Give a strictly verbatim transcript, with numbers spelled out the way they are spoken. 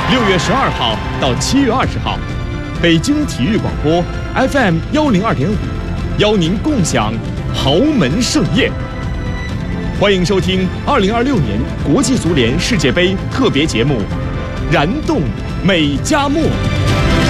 六月十二号到七月二十号，北京体育广播 F M 幺零二点五，邀您共享豪门盛宴。欢迎收听二零二六年国际足联世界杯特别节目《燃动美加墨》。